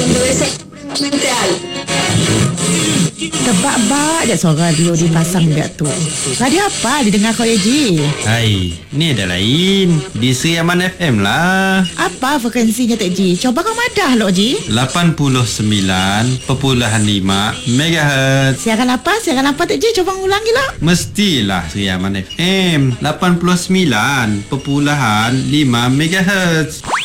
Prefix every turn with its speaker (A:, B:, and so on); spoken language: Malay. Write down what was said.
A: Tebak-bak je suara radio dipasang biar tu. Radio apa didengar kau Eji?
B: Hai, ni ada lain. Di Sri Aman FM lah.
A: Apa frekuensinya Tek Ji? Coba kau madah lo Ji.
B: 89.5 MHz.
A: Siaran apa Tek Ji? Coba ulangi lah.
B: Mestilah Sri Aman FM 89.5 MHz.